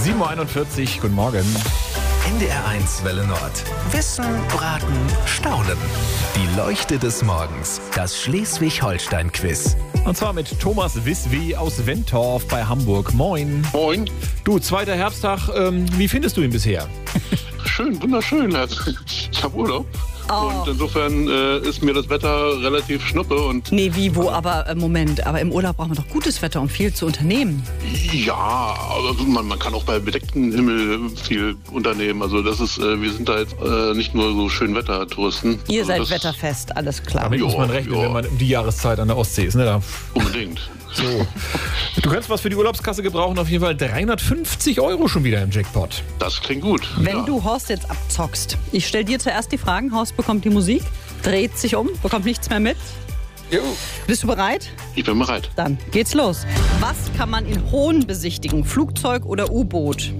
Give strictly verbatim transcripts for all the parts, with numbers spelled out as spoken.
sieben Uhr einundvierzig, guten Morgen. N D R eins Welle Nord. Wissen, Raten, Staunen. Die Leuchte des Morgens. Das Schleswig-Holstein-Quiz. Und zwar mit Thomas Wiswi aus Wentorf bei Hamburg. Moin. Moin. Du, zweiter Herbsttag, ähm, wie findest du ihn bisher? Schön, wunderschön. Ich habe Urlaub. Oh. Und insofern äh, ist mir das Wetter relativ schnuppe. Und Nee, wie, wo, aber äh, Moment, aber im Urlaub braucht man doch gutes Wetter, um viel zu unternehmen. ja, aber man, man kann auch bei bedecktem Himmel viel unternehmen. Also das ist, äh, wir sind da jetzt äh, nicht nur so Schönwetter-Touristen. Ihr also seid das wetterfest, alles klar. Damit Ja, muss man rechnen, ja. wenn man um die Jahreszeit an der Ostsee ist. Ne? Da. Unbedingt. So. Du kannst was für die Urlaubskasse gebrauchen, auf jeden Fall dreihundertfünfzig Euro schon wieder im Jackpot. Das klingt gut. Wenn ja. du Horst jetzt abzockst, ich stelle dir zuerst die Fragen, Horst bekommt die Musik, dreht sich um, bekommt nichts mehr mit. Jo. Bist du bereit? Ich bin bereit. Dann geht's los. Was kann man in Hohn besichtigen? Flugzeug oder U-Boot?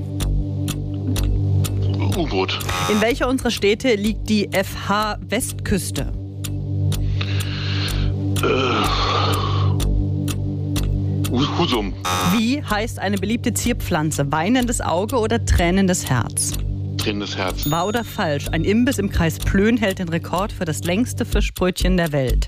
U-Boot. In welcher unserer Städte liegt die F H Westküste? Husum. Wie heißt eine beliebte Zierpflanze? Weinendes Auge oder tränendes Herz? Tränendes Herz. Wahr oder falsch? Ein Imbiss im Kreis Plön hält den Rekord für das längste Fischbrötchen der Welt.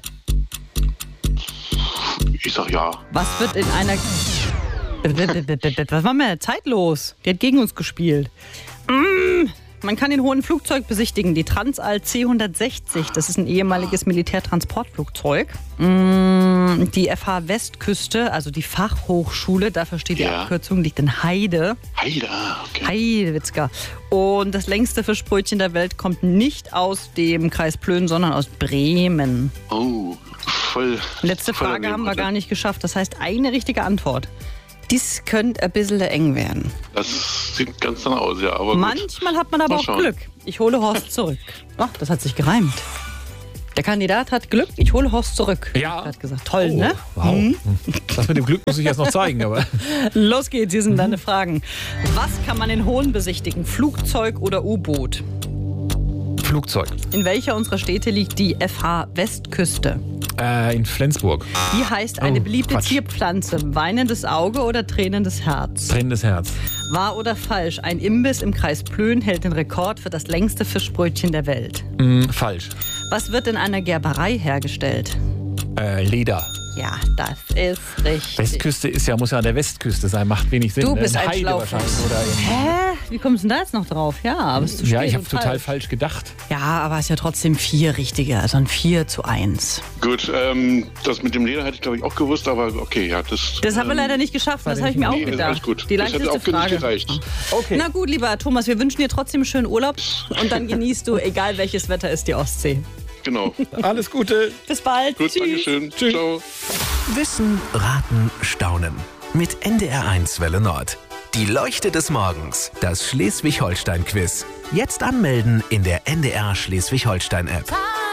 Ich sag ja. Was wird in einer... Was war mit der Zeit los? Die hat gegen uns gespielt. Mm, man kann den hohen Flugzeug besichtigen. Die Transall C hundertsechzig, das ist ein ehemaliges Militärtransportflugzeug. Mm, die F H Westküste, also die Fachhochschule, dafür steht die Ja. Abkürzung, liegt in Heide. Heide. Okay. Heidewitzka. Und das längste Fischbrötchen der Welt kommt nicht aus dem Kreis Plön, sondern aus Bremen. Oh, voll. Letzte voll Frage daneben haben wir heute. gar nicht geschafft. Das heißt, eine richtige Antwort. Dies könnte ein bisschen eng werden. Das sieht ganz danach aus, ja. Aber gut. Manchmal hat man aber Mal auch schauen. Glück. Ich hole Horst zurück. Ach, das hat sich gereimt. Der Kandidat hat Glück, ich hole Horst zurück. Ja. Er hat gesagt, toll, Oh, ne? wow. Das mit dem Glück muss ich erst noch zeigen, aber... Los geht's, hier sind deine Fragen. Was kann man in Hohn besichtigen? Flugzeug oder U-Boot? Flugzeug. In welcher unserer Städte liegt die F H Westküste? Äh, in Flensburg. Wie heißt eine Oh, beliebte Quatsch. Zierpflanze? Weinendes Auge oder tränendes Herz? Tränendes Herz. Wahr oder falsch? Ein Imbiss im Kreis Plön hält den Rekord für das längste Fischbrötchen der Welt. Mm, falsch. Was wird in einer Gerberei hergestellt? Äh, Leder. Ja, das ist richtig. Westküste ist ja, muss ja an der Westküste sein, macht wenig Sinn. Du ne? bist In ein Heide Schlaufuß. wahrscheinlich. Oder in, Hä? Wie kommst du denn da jetzt noch drauf? Ja, aber es ist zu ja, spät ich habe und total falsch. falsch gedacht. Ja, aber es ist ja trotzdem vier richtige, also ein vier zu eins. Gut, ähm, das mit dem Leder hätte ich glaube ich auch gewusst, aber okay, ja, das... Das haben wir ähm, leider nicht geschafft, das habe ich mir auch nee, gedacht. alles gut. Die Das hätte leichteste auch nicht Frage. gereicht. Okay. Na gut, lieber Thomas, wir wünschen dir trotzdem einen schönen Urlaub und dann genießt du, egal welches Wetter ist, die Ostsee. Genau. Alles Gute. Bis bald. Gut, Tschüss. Dankeschön. Ciao. Wissen, Raten, Staunen. Mit N D R eins Welle Nord. Die Leuchte des Morgens. Das Schleswig-Holstein-Quiz. Jetzt anmelden in der N D R Schleswig-Holstein-App.